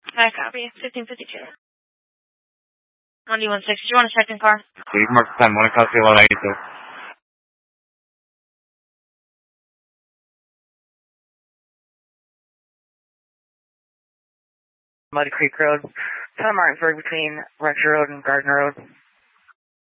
I copy. 1552. 1D16. Did you want a second car? Leave mark 10. One across the 182. Muddy Creek Road, Tom Martinsburg between Retcher Road and Gardner Road.